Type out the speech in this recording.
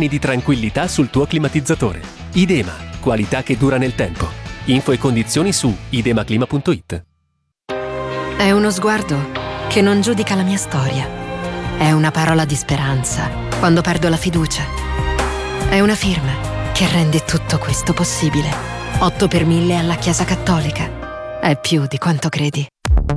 giorni di tranquillità sul tuo climatizzatore. Idema, qualità che dura nel tempo. Info e condizioni su idemaclima.it. È uno sguardo che non giudica la mia storia. È una parola di speranza quando perdo la fiducia. È una firma che rende tutto questo possibile. 8 per 1000 alla Chiesa Cattolica. È più di quanto credi.